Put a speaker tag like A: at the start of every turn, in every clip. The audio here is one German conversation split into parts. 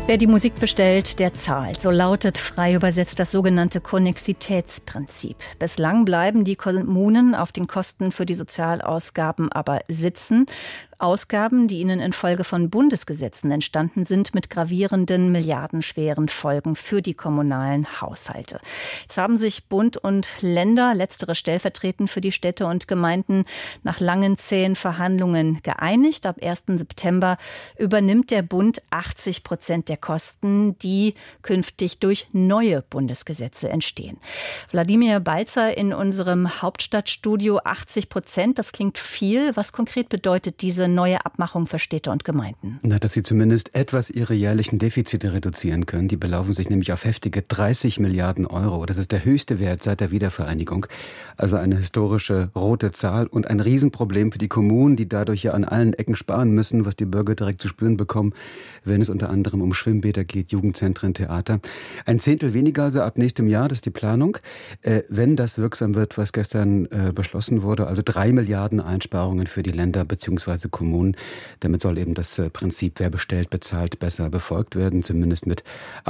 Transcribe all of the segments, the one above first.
A: Wer die Musik bestellt, der zahlt. So lautet frei übersetzt das sogenannte Konnexitätsprinzip. Bislang bleiben die Kommunen auf den Kosten für die Sozialausgaben aber sitzen. Ausgaben, die ihnen infolge von Bundesgesetzen entstanden sind, mit gravierenden, milliardenschweren Folgen für die kommunalen Haushalte. Jetzt haben sich Bund und Länder, letztere stellvertretend für die Städte und Gemeinden, nach langen, zähen Verhandlungen geeinigt. Ab 1. September übernimmt der Bund 80% der Kosten, die künftig durch neue Bundesgesetze entstehen. Wladimir Balzer in unserem Hauptstadtstudio, 80%, das klingt viel. Was konkret bedeutet diese neue Abmachung für Städte und Gemeinden?
B: Na, dass sie zumindest etwas ihre jährlichen Defizite reduzieren können. Die belaufen sich nämlich auf heftige 30 Milliarden Euro. Das ist der höchste Wert seit der Wiedervereinigung. Also eine historische rote Zahl und ein Riesenproblem für die Kommunen, die dadurch ja an allen Ecken sparen müssen, was die Bürger direkt zu spüren bekommen, wenn es unter anderem um Schwimmbäder geht, Jugendzentren, Theater. Ein Zehntel weniger also ab nächstem Jahr, das ist die Planung. Wenn das wirksam wird, was gestern beschlossen wurde, also 3 Milliarden Einsparungen für die Länder bzw. Kommunen. Damit soll eben das Prinzip, wer bestellt, bezahlt, besser befolgt werden, zumindest mit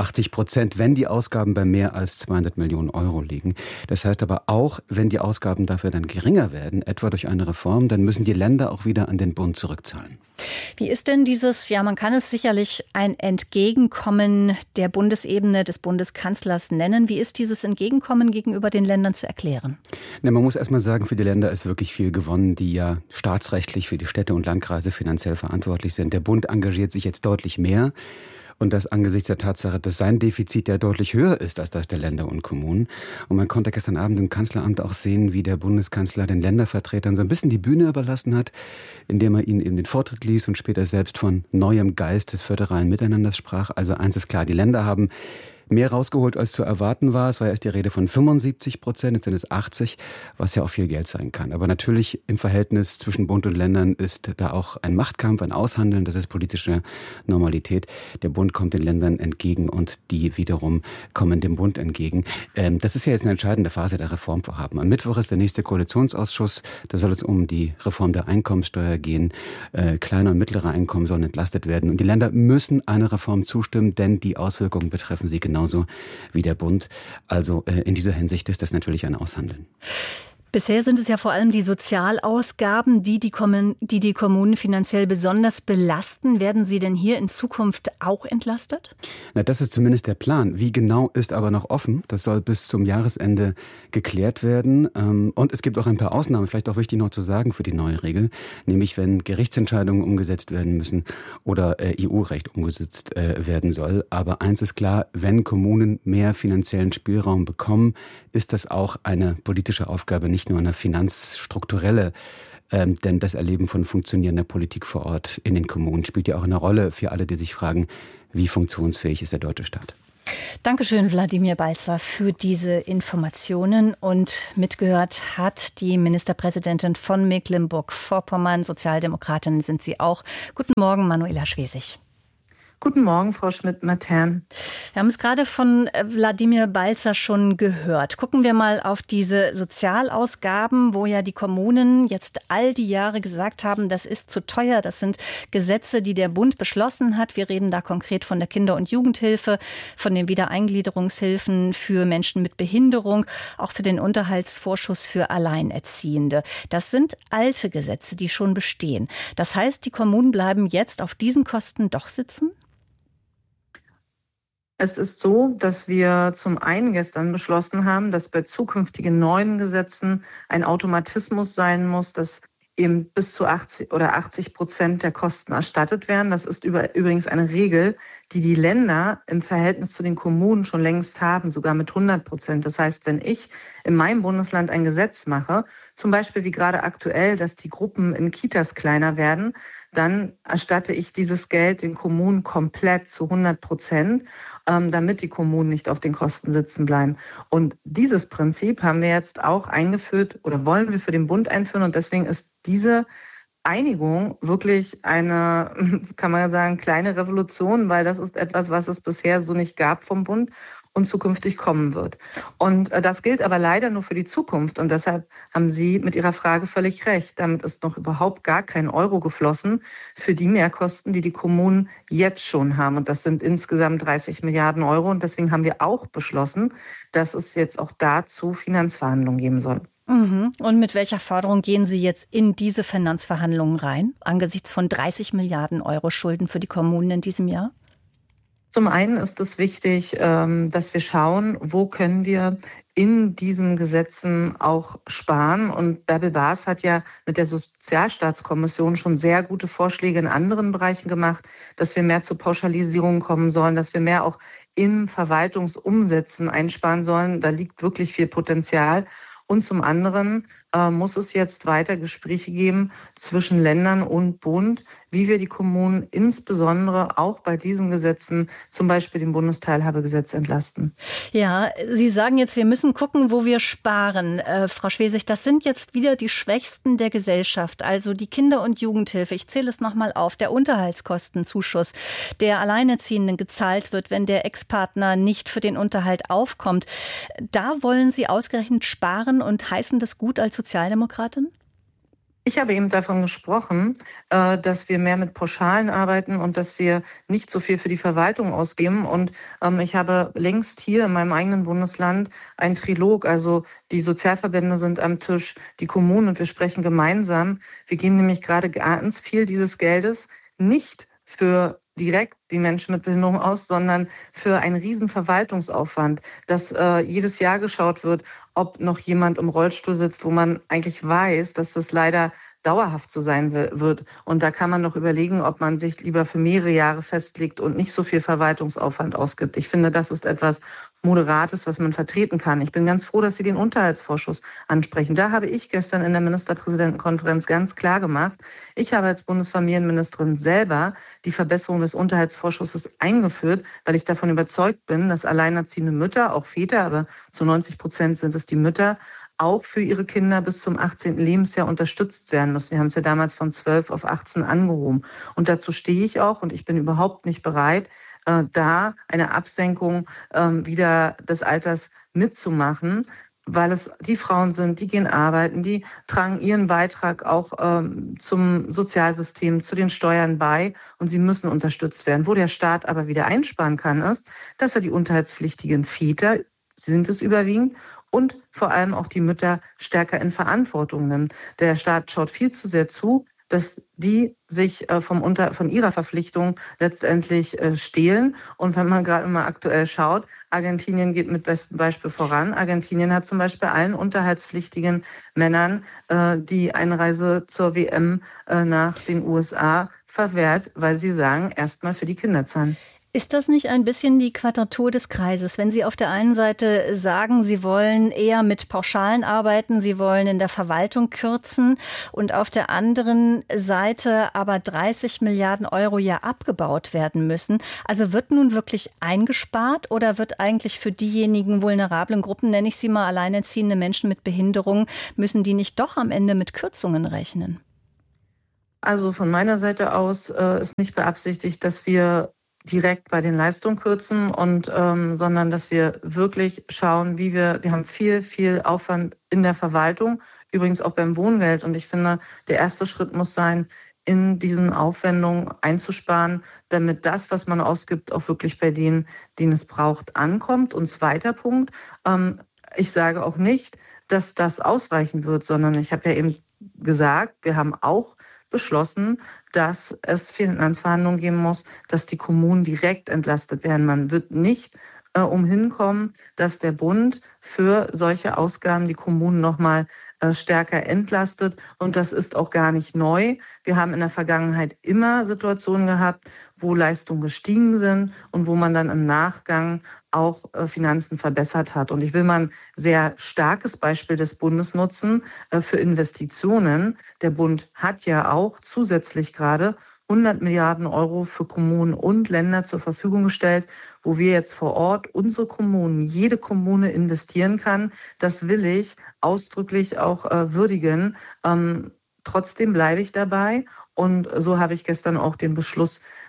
B: 80%, wenn die Ausgaben bei mehr als 200 Millionen Euro liegen. Das heißt aber auch, wenn die Ausgaben dafür dann geringer werden, etwa durch eine Reform, dann müssen die Länder auch wieder an den Bund zurückzahlen.
A: Wie ist denn dieses, ja, man kann es sicherlich ein Entgegenkommen der Bundesebene des Bundeskanzlers nennen. Wie ist dieses Entgegenkommen gegenüber den Ländern zu erklären?
B: Na, man muss erst mal sagen, für die Länder ist wirklich viel gewonnen, die ja staatsrechtlich für die Städte und Landkreise finanziell verantwortlich sind. Der Bund engagiert sich jetzt deutlich mehr. Und das angesichts der Tatsache, dass sein Defizit ja deutlich höher ist als das der Länder und Kommunen. Und man konnte gestern Abend im Kanzleramt auch sehen, wie der Bundeskanzler den Ländervertretern so ein bisschen die Bühne überlassen hat, indem er ihnen eben den Vortritt ließ und später selbst von neuem Geist des föderalen Miteinanders sprach. Also eins ist klar, die Länder haben mehr rausgeholt, als zu erwarten war. Es war erst die Rede von 75%, jetzt sind es 80%, was ja auch viel Geld sein kann. Aber natürlich im Verhältnis zwischen Bund und Ländern ist da auch ein Machtkampf, ein Aushandeln, das ist politische Normalität. Der Bund kommt den Ländern entgegen und die wiederum kommen dem Bund entgegen. Das ist ja jetzt eine entscheidende Phase der Reformvorhaben. Am Mittwoch ist der nächste Koalitionsausschuss, da soll es um die Reform der Einkommenssteuer gehen. Kleine und mittlere Einkommen sollen entlastet werden. Und die Länder müssen einer Reform zustimmen, denn die Auswirkungen betreffen sie genauso wie der Bund. Also in dieser Hinsicht ist das natürlich ein Aushandeln.
A: Bisher sind es ja vor allem die Sozialausgaben, die die Kommunen finanziell besonders belasten. Werden sie denn hier in Zukunft auch entlastet?
B: Na, das ist zumindest der Plan. Wie genau ist aber noch offen. Das soll bis zum Jahresende geklärt werden. Und es gibt auch ein paar Ausnahmen, vielleicht auch wichtig noch zu sagen für die neue Regel. Nämlich wenn Gerichtsentscheidungen umgesetzt werden müssen oder EU-Recht umgesetzt werden soll. Aber eins ist klar, wenn Kommunen mehr finanziellen Spielraum bekommen, ist das auch eine politische Aufgabe, nicht nur eine finanzstrukturelle, denn das Erleben von funktionierender Politik vor Ort in den Kommunen spielt ja auch eine Rolle für alle, die sich fragen, wie funktionsfähig ist der deutsche Staat.
A: Dankeschön, Wladimir Balzer, für diese Informationen. Und mitgehört hat die Ministerpräsidentin von Mecklenburg-Vorpommern. Sozialdemokratin sind Sie auch. Guten Morgen, Manuela Schwesig.
C: Guten Morgen, Frau Schmidt-Matern.
A: Wir haben es gerade von Wladimir Balzer schon gehört. Gucken wir mal auf diese Sozialausgaben, wo ja die Kommunen jetzt all die Jahre gesagt haben, das ist zu teuer. Das sind Gesetze, die der Bund beschlossen hat. Wir reden da konkret von der Kinder- und Jugendhilfe, von den Wiedereingliederungshilfen für Menschen mit Behinderung, auch für den Unterhaltsvorschuss für Alleinerziehende. Das sind alte Gesetze, die schon bestehen. Das heißt, die Kommunen bleiben jetzt auf diesen Kosten doch sitzen?
C: Es ist so, dass wir zum einen gestern beschlossen haben, dass bei zukünftigen neuen Gesetzen ein Automatismus sein muss, dass eben bis zu 80% der Kosten erstattet werden. Das ist übrigens eine Regel, die die Länder im Verhältnis zu den Kommunen schon längst haben, sogar mit 100%. Das heißt, wenn ich in meinem Bundesland ein Gesetz mache, zum Beispiel wie gerade aktuell, dass die Gruppen in Kitas kleiner werden, dann erstatte ich dieses Geld den Kommunen komplett zu 100%, damit die Kommunen nicht auf den Kosten sitzen bleiben. Und dieses Prinzip haben wir jetzt auch eingeführt oder wollen wir für den Bund einführen. Und deswegen ist diese Einigung wirklich eine, kann man sagen, kleine Revolution, weil das ist etwas, was es bisher so nicht gab vom Bund. und zukünftig kommen wird. Und das gilt aber leider nur für die Zukunft. Und deshalb haben Sie mit Ihrer Frage völlig recht. Damit ist noch überhaupt gar kein Euro geflossen für die Mehrkosten, die die Kommunen jetzt schon haben. Und das sind insgesamt 30 Milliarden Euro. Und deswegen haben wir auch beschlossen, dass es jetzt auch dazu Finanzverhandlungen geben soll.
A: Und mit welcher Forderung gehen Sie jetzt in diese Finanzverhandlungen rein, angesichts von 30 Milliarden Euro Schulden für die Kommunen in diesem Jahr?
C: Zum einen ist es wichtig, dass wir schauen, wo können wir in diesen Gesetzen auch sparen. Und Bärbel Baas hat ja mit der Sozialstaatskommission schon sehr gute Vorschläge in anderen Bereichen gemacht, dass wir mehr zur Pauschalisierung kommen sollen, dass wir mehr auch in Verwaltungsumsätzen einsparen sollen. Da liegt wirklich viel Potenzial. Und zum anderen muss es jetzt weiter Gespräche geben zwischen Ländern und Bund, wie wir die Kommunen insbesondere auch bei diesen Gesetzen, zum Beispiel dem Bundesteilhabegesetz, entlasten.
A: Ja, Sie sagen jetzt, wir müssen gucken, wo wir sparen. Frau Schwesig, das sind jetzt wieder die Schwächsten der Gesellschaft, also die Kinder- und Jugendhilfe. Ich zähle es nochmal auf. Der Unterhaltskostenzuschuss, der Alleinerziehenden gezahlt wird, wenn der Ex-Partner nicht für den Unterhalt aufkommt. Da wollen Sie ausgerechnet sparen und heißen das gut als Sozialdemokratin?
C: Ich habe eben davon gesprochen, dass wir mehr mit Pauschalen arbeiten und dass wir nicht so viel für die Verwaltung ausgeben. Und ich habe längst hier in meinem eigenen Bundesland ein Trilog, also die Sozialverbände sind am Tisch, die Kommunen, und wir sprechen gemeinsam. Wir geben nämlich gerade ganz viel dieses Geldes nicht für direkt die Menschen mit Behinderung aus, sondern für einen riesen Verwaltungsaufwand, dass jedes Jahr geschaut wird, ob noch jemand im Rollstuhl sitzt, wo man eigentlich weiß, dass das leider dauerhaft so sein wird. Und da kann man noch überlegen, ob man sich lieber für mehrere Jahre festlegt und nicht so viel Verwaltungsaufwand ausgibt. Ich finde, das ist etwas Moderates, was man vertreten kann. Ich bin ganz froh, dass Sie den Unterhaltsvorschuss ansprechen. Da habe ich gestern in der Ministerpräsidentenkonferenz ganz klar gemacht, ich habe als Bundesfamilienministerin selber die Verbesserung des Unterhaltsvorschusses eingeführt, weil ich davon überzeugt bin, dass alleinerziehende Mütter, auch Väter, aber zu 90% sind es die Mütter, auch für ihre Kinder bis zum 18. Lebensjahr unterstützt werden müssen. Wir haben es ja damals von 12 auf 18 angehoben. Und dazu stehe ich auch, und ich bin überhaupt nicht bereit, da eine Absenkung wieder des Alters mitzumachen, weil es die Frauen sind, die gehen arbeiten, die tragen ihren Beitrag auch zum Sozialsystem, zu den Steuern bei, und sie müssen unterstützt werden. Wo der Staat aber wieder einsparen kann, ist, dass er die unterhaltspflichtigen Väter, sind es überwiegend, und vor allem auch die Mütter stärker in Verantwortung nimmt. Der Staat schaut viel zu sehr zu, dass die sich von ihrer Verpflichtung letztendlich stehlen. Und wenn man gerade mal aktuell schaut, Argentinien geht mit bestem Beispiel voran. Argentinien hat zum Beispiel allen unterhaltspflichtigen Männern die Einreise zur WM nach den USA verwehrt, weil sie sagen, erstmal für die Kinder zahlen.
A: Ist das nicht ein bisschen die Quadratur des Kreises, wenn Sie auf der einen Seite sagen, Sie wollen eher mit Pauschalen arbeiten, Sie wollen in der Verwaltung kürzen und auf der anderen Seite aber 30 Milliarden Euro ja abgebaut werden müssen? Also wird nun wirklich eingespart oder wird eigentlich für diejenigen vulnerablen Gruppen, nenne ich sie mal alleinerziehende Menschen mit Behinderung, müssen die nicht doch am Ende mit Kürzungen rechnen?
C: Also von meiner Seite aus ist nicht beabsichtigt, dass wir direkt bei den Leistungen kürzen sondern dass wir wirklich schauen, wir haben viel Aufwand in der Verwaltung, übrigens auch beim Wohngeld. Und ich finde, der erste Schritt muss sein, in diesen Aufwendungen einzusparen, damit das, was man ausgibt, auch wirklich bei denen, denen es braucht, ankommt. Und zweiter Punkt, ich sage auch nicht, dass das ausreichen wird, sondern ich habe ja eben gesagt, wir haben auch beschlossen, dass es Finanzverhandlungen geben muss, dass die Kommunen direkt entlastet werden. Man wird nicht umhin kommen, dass der Bund für solche Ausgaben die Kommunen nochmal stärker entlastet. Und das ist auch gar nicht neu. Wir haben in der Vergangenheit immer Situationen gehabt, wo Leistungen gestiegen sind und wo man dann im Nachgang auch Finanzen verbessert hat. Und ich will mal ein sehr starkes Beispiel des Bundes nutzen für Investitionen. Der Bund hat ja auch zusätzlich gerade 100 Milliarden Euro für Kommunen und Länder zur Verfügung gestellt, wo wir jetzt vor Ort unsere Kommunen, jede Kommune investieren kann. Das will ich ausdrücklich auch würdigen. Trotzdem bleibe ich dabei. Und so habe ich gestern auch den Beschluss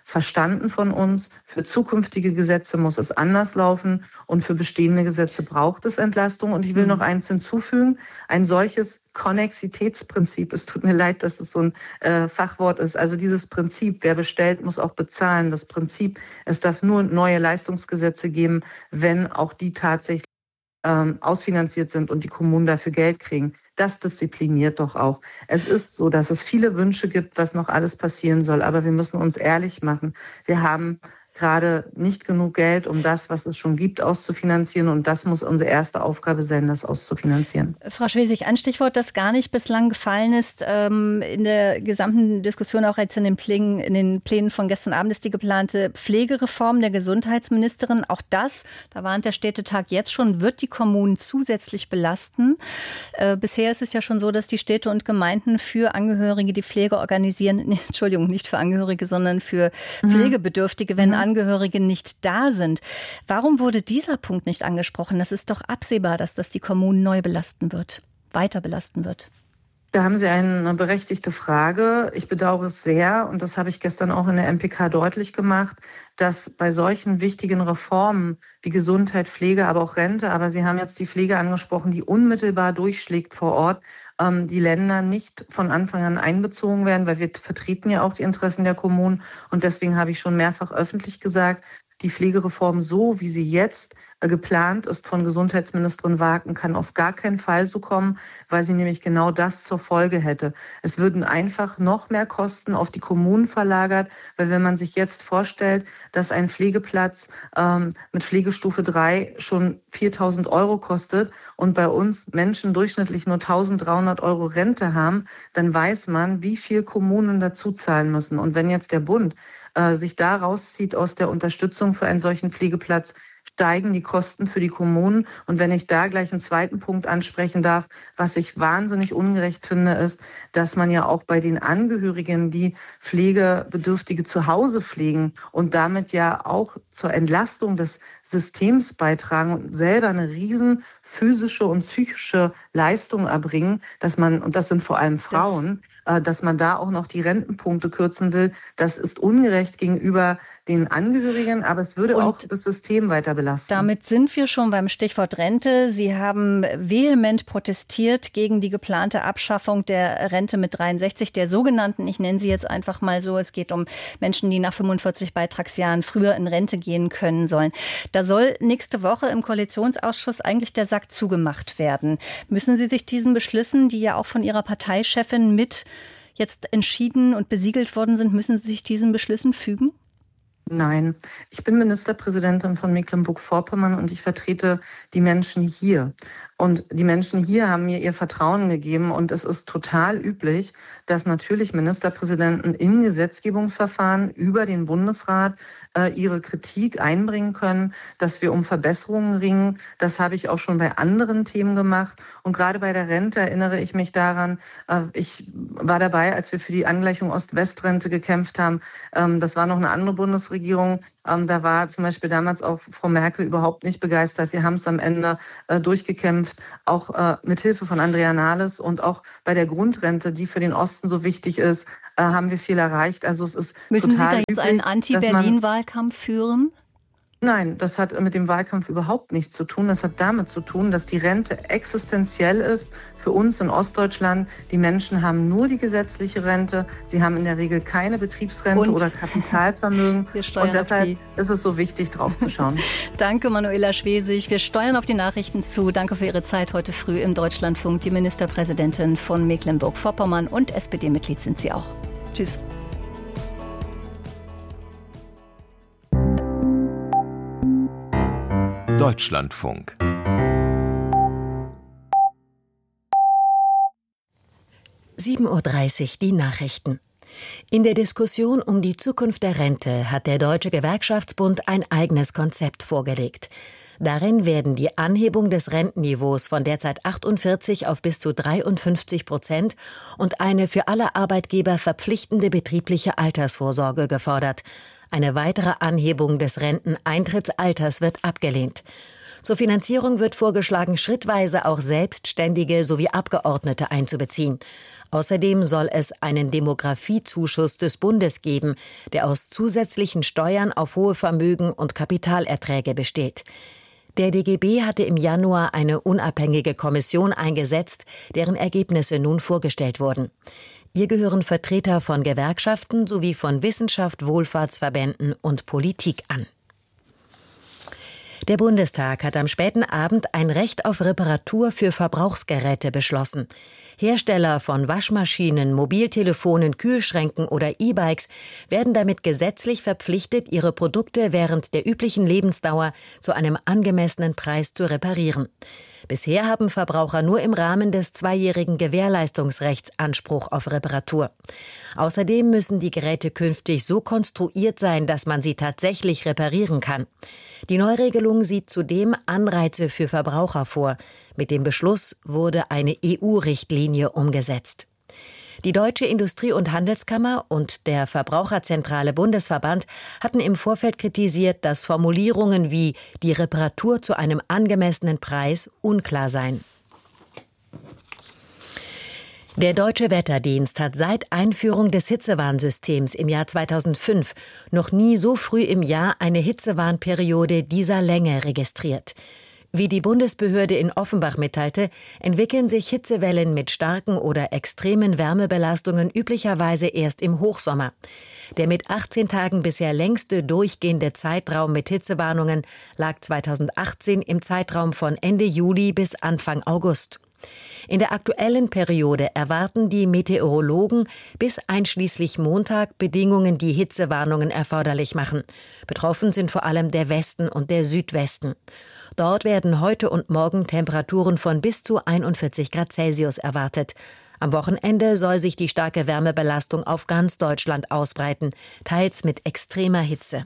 C: verstanden von uns. Für zukünftige Gesetze muss es anders laufen und für bestehende Gesetze braucht es Entlastung. Und ich will noch eins hinzufügen, ein solches Konnexitätsprinzip, es tut mir leid, dass es so ein Fachwort ist, also dieses Prinzip, wer bestellt, muss auch bezahlen. Das Prinzip, es darf nur neue Leistungsgesetze geben, wenn auch die tatsächlich ausfinanziert sind und die Kommunen dafür Geld kriegen. Das diszipliniert doch auch. Es ist so, dass es viele Wünsche gibt, was noch alles passieren soll, aber wir müssen uns ehrlich machen. Wir haben gerade nicht genug Geld, um das, was es schon gibt, auszufinanzieren. Und das muss unsere erste Aufgabe sein, das auszufinanzieren.
A: Frau Schwesig, ein Stichwort, das gar nicht bislang gefallen ist in der gesamten Diskussion, auch jetzt in den Plänen von gestern Abend, ist die geplante Pflegereform der Gesundheitsministerin. Auch das, da warnt der Städtetag jetzt schon, wird die Kommunen zusätzlich belasten. Bisher ist es ja schon so, dass die Städte und Gemeinden für Angehörige die Pflege organisieren. Entschuldigung, nicht für Angehörige, sondern für Pflegebedürftige, wenn Angehörige nicht da sind. Warum wurde dieser Punkt nicht angesprochen? Das ist doch absehbar, dass das die Kommunen neu belasten wird, weiter belasten wird.
C: Da haben Sie eine berechtigte Frage. Ich bedauere es sehr, und das habe ich gestern auch in der MPK deutlich gemacht, dass bei solchen wichtigen Reformen wie Gesundheit, Pflege, aber auch Rente, aber Sie haben jetzt die Pflege angesprochen, die unmittelbar durchschlägt vor Ort, die Länder nicht von Anfang an einbezogen werden, weil wir vertreten ja auch die Interessen der Kommunen. Und deswegen habe ich schon mehrfach öffentlich gesagt, die Pflegereform so, wie sie jetzt geplant ist von Gesundheitsministerin Wagen, kann auf gar keinen Fall so kommen, weil sie nämlich genau das zur Folge hätte. Es würden einfach noch mehr Kosten auf die Kommunen verlagert, weil wenn man sich jetzt vorstellt, dass ein Pflegeplatz mit Pflegestufe 3 schon 4.000 € kostet und bei uns Menschen durchschnittlich nur 1.300 € Rente haben, dann weiß man, wie viel Kommunen dazu zahlen müssen. Und wenn jetzt der Bund sich da rauszieht aus der Unterstützung für einen solchen Pflegeplatz, steigen die Kosten für die Kommunen. Und wenn ich da gleich einen zweiten Punkt ansprechen darf, was ich wahnsinnig ungerecht finde, ist, dass man ja auch bei den Angehörigen, die Pflegebedürftige zu Hause pflegen und damit ja auch zur Entlastung des Systems beitragen und selber eine riesen physische und psychische Leistung erbringen, dass man, und das sind vor allem Frauen, dass man da auch noch die Rentenpunkte kürzen will, das ist ungerecht gegenüber den Angehörigen, aber es würde auch das System weiter belasten.
A: Damit sind wir schon beim Stichwort Rente. Sie haben vehement protestiert gegen die geplante Abschaffung der Rente mit 63, der sogenannten, ich nenne sie jetzt einfach mal so, es geht um Menschen, die nach 45 Beitragsjahren früher in Rente gehen können sollen. Da soll nächste Woche im Koalitionsausschuss eigentlich der Sack zugemacht werden. Müssen Sie sich diesen Beschlüssen, die ja auch von Ihrer Parteichefin mit jetzt entschieden und besiegelt worden sind, müssen Sie sich diesen Beschlüssen fügen?
C: Nein, ich bin Ministerpräsidentin von Mecklenburg-Vorpommern und ich vertrete die Menschen hier. Und die Menschen hier haben mir ihr Vertrauen gegeben. Und es ist total üblich, dass natürlich Ministerpräsidenten in Gesetzgebungsverfahren über den Bundesrat ihre Kritik einbringen können, dass wir um Verbesserungen ringen. Das habe ich auch schon bei anderen Themen gemacht. Und gerade bei der Rente erinnere ich mich daran, ich war dabei, als wir für die Angleichung Ost-West-Rente gekämpft haben. Das war noch eine andere Bundesregierung. Da war zum Beispiel damals auch Frau Merkel überhaupt nicht begeistert. Wir haben es am Ende durchgekämpft, auch mit Hilfe von Andrea Nahles. Und auch bei der Grundrente, die für den Osten so wichtig ist, haben wir viel erreicht. Also es ist
A: Müssen
C: total
A: Sie da jetzt
C: üblich,
A: einen Anti-Berlin-Wahlkampf führen?
C: Nein, das hat mit dem Wahlkampf überhaupt nichts zu tun. Das hat damit zu tun, dass die Rente existenziell ist für uns in Ostdeutschland. Die Menschen haben nur die gesetzliche Rente. Sie haben in der Regel keine Betriebsrente oder Kapitalvermögen. Und deshalb ist es so wichtig, drauf zu schauen.
A: Danke, Manuela Schwesig. Wir steuern auf die Nachrichten zu. Danke für Ihre Zeit heute früh im Deutschlandfunk. Die Ministerpräsidentin von Mecklenburg-Vorpommern und SPD-Mitglied sind Sie auch. Tschüss.
D: Deutschlandfunk. (7:30 Uhr) die Nachrichten. In der Diskussion um die Zukunft der Rente hat der Deutsche Gewerkschaftsbund ein eigenes Konzept vorgelegt. Darin werden die Anhebung des Rentenniveaus von derzeit 48 auf bis zu 53% und eine für alle Arbeitgeber verpflichtende betriebliche Altersvorsorge gefordert. Eine weitere Anhebung des Renteneintrittsalters wird abgelehnt. Zur Finanzierung wird vorgeschlagen, schrittweise auch Selbstständige sowie Abgeordnete einzubeziehen. Außerdem soll es einen Demografiezuschuss des Bundes geben, der aus zusätzlichen Steuern auf hohe Vermögen und Kapitalerträge besteht. Der DGB hatte im Januar eine unabhängige Kommission eingesetzt, deren Ergebnisse nun vorgestellt wurden. Ihr gehören Vertreter von Gewerkschaften sowie von Wissenschaft, Wohlfahrtsverbänden und Politik an. Der Bundestag hat am späten Abend ein Recht auf Reparatur für Verbrauchsgeräte beschlossen. Hersteller von Waschmaschinen, Mobiltelefonen, Kühlschränken oder E-Bikes werden damit gesetzlich verpflichtet, ihre Produkte während der üblichen Lebensdauer zu einem angemessenen Preis zu reparieren. Bisher haben Verbraucher nur im Rahmen des 2-jährigen Gewährleistungsrechts Anspruch auf Reparatur. Außerdem müssen die Geräte künftig so konstruiert sein, dass man sie tatsächlich reparieren kann. Die Neuregelung sieht zudem Anreize für Verbraucher vor. Mit dem Beschluss wurde eine EU-Richtlinie umgesetzt. Die Deutsche Industrie- und Handelskammer und der Verbraucherzentrale Bundesverband hatten im Vorfeld kritisiert, dass Formulierungen wie die Reparatur zu einem angemessenen Preis unklar seien. Der Deutsche Wetterdienst hat seit Einführung des Hitzewarnsystems im Jahr 2005 noch nie so früh im Jahr eine Hitzewarnperiode dieser Länge registriert. Wie die Bundesbehörde in Offenbach mitteilte, entwickeln sich Hitzewellen mit starken oder extremen Wärmebelastungen üblicherweise erst im Hochsommer. Der mit 18 Tagen bisher längste durchgehende Zeitraum mit Hitzewarnungen lag 2018 im Zeitraum von Ende Juli bis Anfang August. In der aktuellen Periode erwarten die Meteorologen bis einschließlich Montag Bedingungen, die Hitzewarnungen erforderlich machen. Betroffen sind vor allem der Westen und der Südwesten. Dort werden heute und morgen Temperaturen von bis zu 41 Grad Celsius erwartet. Am Wochenende soll sich die starke Wärmebelastung auf ganz Deutschland ausbreiten, teils mit extremer Hitze.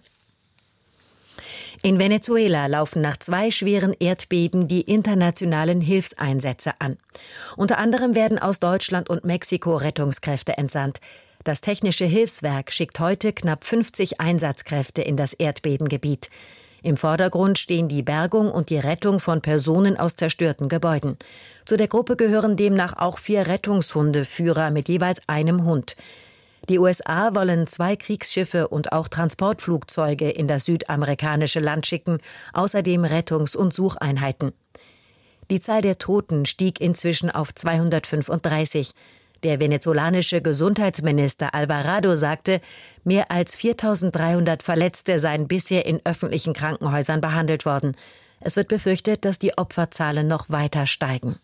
D: In Venezuela laufen nach 2 schweren Erdbeben die internationalen Hilfseinsätze an. Unter anderem werden aus Deutschland und Mexiko Rettungskräfte entsandt. Das Technische Hilfswerk schickt heute knapp 50 Einsatzkräfte in das Erdbebengebiet. Im Vordergrund stehen die Bergung und die Rettung von Personen aus zerstörten Gebäuden. Zu der Gruppe gehören demnach auch 4 Rettungshundeführer mit jeweils einem Hund. Die USA wollen 2 Kriegsschiffe und auch Transportflugzeuge in das südamerikanische Land schicken, außerdem Rettungs- und Sucheinheiten. Die Zahl der Toten stieg inzwischen auf 235. Der venezolanische Gesundheitsminister Alvarado sagte, mehr als 4.300 Verletzte seien bisher in öffentlichen Krankenhäusern behandelt worden. Es wird befürchtet, dass die Opferzahlen noch weiter steigen.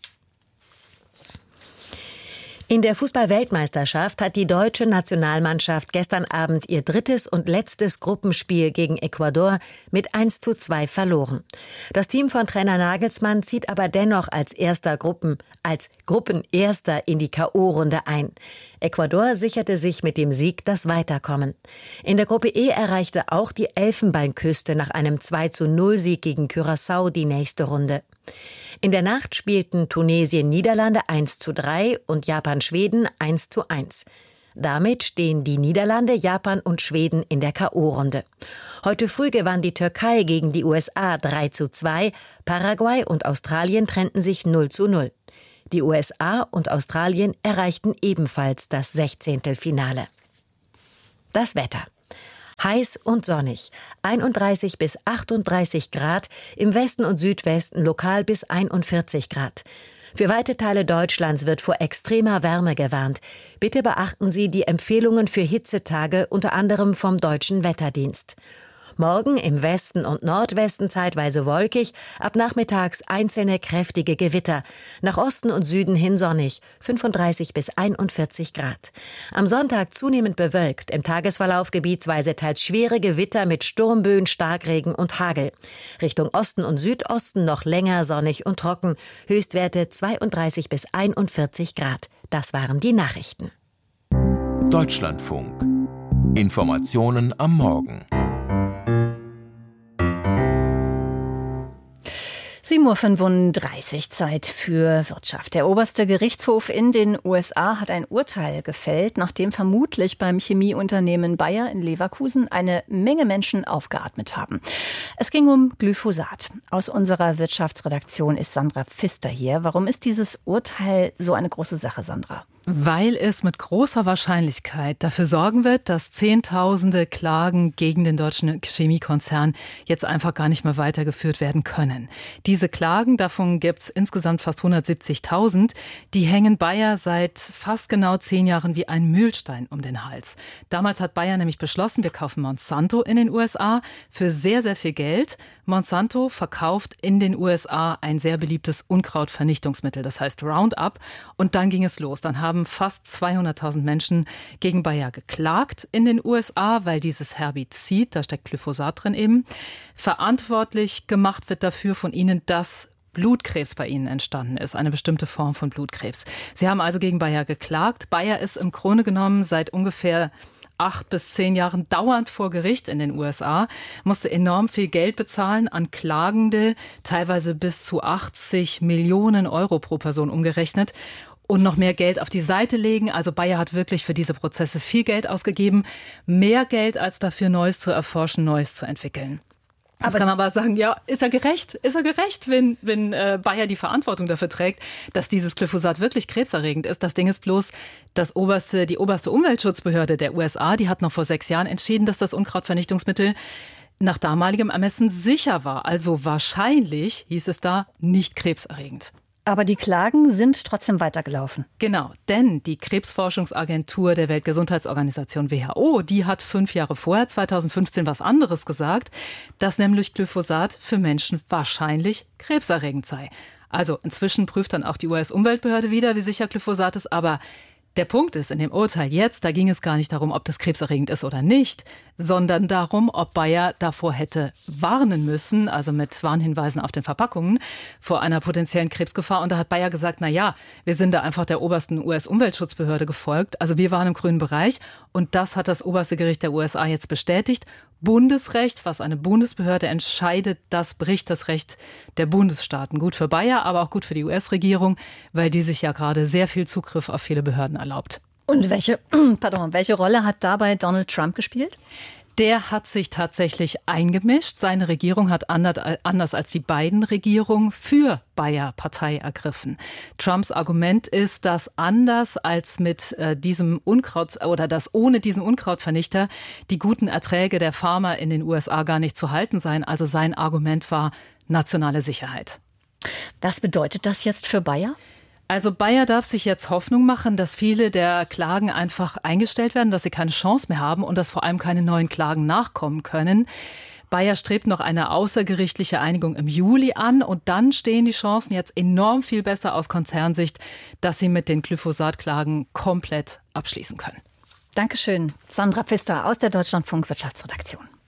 D: In der Fußball-Weltmeisterschaft hat die deutsche Nationalmannschaft gestern Abend ihr 3. und letztes Gruppenspiel gegen Ecuador mit 1:2 verloren. Das Team von Trainer Nagelsmann zieht aber dennoch als Gruppenerster in die K.O.-Runde ein. Ecuador sicherte sich mit dem Sieg das Weiterkommen. In der Gruppe E erreichte auch die Elfenbeinküste nach einem 2:0-Sieg gegen Curaçao die nächste Runde. In der Nacht spielten Tunesien-Niederlande 1:3 und Japan-Schweden 1:1. Damit stehen die Niederlande, Japan und Schweden in der K.O.-Runde. Heute früh gewann die Türkei gegen die USA 3:2, Paraguay und Australien trennten sich 0:0. Die USA und Australien erreichten ebenfalls das 16. Finale. Das Wetter. Heiß und sonnig, 31 bis 38 Grad, im Westen und Südwesten lokal bis 41 Grad. Für weite Teile Deutschlands wird vor extremer Wärme gewarnt. Bitte beachten Sie die Empfehlungen für Hitzetage, unter anderem vom Deutschen Wetterdienst. Morgen im Westen und Nordwesten zeitweise wolkig, ab nachmittags einzelne kräftige Gewitter. Nach Osten und Süden hin sonnig, 35 bis 41 Grad. Am Sonntag zunehmend bewölkt, im Tagesverlauf gebietsweise teils schwere Gewitter mit Sturmböen, Starkregen und Hagel. Richtung Osten und Südosten noch länger sonnig und trocken, Höchstwerte 32 bis 41 Grad. Das waren die Nachrichten.
E: Deutschlandfunk. Informationen am Morgen.
A: 7:35 Uhr, Zeit für Wirtschaft. Der oberste Gerichtshof in den USA hat ein Urteil gefällt, nachdem vermutlich beim Chemieunternehmen Bayer in Leverkusen eine Menge Menschen aufgeatmet haben. Es ging um Glyphosat. Aus unserer Wirtschaftsredaktion ist Sandra Pfister hier. Warum ist dieses Urteil so eine große Sache, Sandra?
F: Weil es mit großer Wahrscheinlichkeit dafür sorgen wird, dass Zehntausende Klagen gegen den deutschen Chemiekonzern jetzt einfach gar nicht mehr weitergeführt werden können. Diese Klagen, davon gibt es insgesamt fast 170.000, die hängen Bayer seit fast genau 10 Jahren wie ein Mühlstein um den Hals. Damals hat Bayer nämlich beschlossen, wir kaufen Monsanto in den USA für sehr, sehr viel Geld. Monsanto verkauft in den USA ein sehr beliebtes Unkrautvernichtungsmittel, das heißt Roundup. Und dann ging es los. Dann haben fast 200.000 Menschen gegen Bayer geklagt in den USA, weil dieses Herbizid, da steckt Glyphosat drin eben, verantwortlich gemacht wird dafür von ihnen, dass Blutkrebs bei ihnen entstanden ist, eine bestimmte Form von Blutkrebs. Sie haben also gegen Bayer geklagt. Bayer ist im Grunde genommen seit ungefähr 8 bis 10 Jahren dauernd vor Gericht in den USA, musste enorm viel Geld bezahlen an Klagende, teilweise bis zu 80 Millionen Euro pro Person umgerechnet. Und noch mehr Geld auf die Seite legen. Also Bayer hat wirklich für diese Prozesse viel Geld ausgegeben. Mehr Geld als dafür, Neues zu erforschen, Neues zu entwickeln. Jetzt kann man aber sagen, ja, ist er gerecht? Ist er gerecht, wenn Bayer die Verantwortung dafür trägt, dass dieses Glyphosat wirklich krebserregend ist? Das Ding ist bloß, die oberste Umweltschutzbehörde der USA, die hat noch vor 6 Jahren entschieden, dass das Unkrautvernichtungsmittel nach damaligem Ermessen sicher war. Also wahrscheinlich, hieß es da, nicht krebserregend.
A: Aber die Klagen sind trotzdem weitergelaufen.
F: Genau, denn die Krebsforschungsagentur der Weltgesundheitsorganisation WHO, die hat 5 Jahre vorher, 2015, was anderes gesagt, dass nämlich Glyphosat für Menschen wahrscheinlich krebserregend sei. Also inzwischen prüft dann auch die US-Umweltbehörde wieder, wie sicher Glyphosat ist, aber der Punkt ist, in dem Urteil jetzt, da ging es gar nicht darum, ob das krebserregend ist oder nicht, sondern darum, ob Bayer davor hätte warnen müssen, also mit Warnhinweisen auf den Verpackungen, vor einer potenziellen Krebsgefahr. Und da hat Bayer gesagt, na ja, wir sind da einfach der obersten US-Umweltschutzbehörde gefolgt. Also wir waren im grünen Bereich. Und das hat das oberste Gericht der USA jetzt bestätigt. Bundesrecht, was eine Bundesbehörde entscheidet, das bricht das Recht der Bundesstaaten. Gut für Bayer, aber auch gut für die US-Regierung, weil die sich ja gerade sehr viel Zugriff auf viele Behörden erlaubt.
A: Und welche Rolle hat dabei Donald Trump gespielt?
F: Der hat sich tatsächlich eingemischt. Seine Regierung hat anders als die Biden-Regierung für Bayer Partei ergriffen. Trumps Argument ist, dass anders als mit diesem dass ohne diesen Unkrautvernichter die guten Erträge der Farmer in den USA gar nicht zu halten seien. Also sein Argument war nationale Sicherheit.
A: Was bedeutet das jetzt für Bayer?
F: Also Bayer darf sich jetzt Hoffnung machen, dass viele der Klagen einfach eingestellt werden, dass sie keine Chance mehr haben und dass vor allem keine neuen Klagen nachkommen können. Bayer strebt noch eine außergerichtliche Einigung im Juli an und dann stehen die Chancen jetzt enorm viel besser aus Konzernsicht, dass sie mit den Glyphosat-Klagen komplett abschließen können.
A: Dankeschön, Sandra Pfister aus der Deutschlandfunk Wirtschaftsredaktion.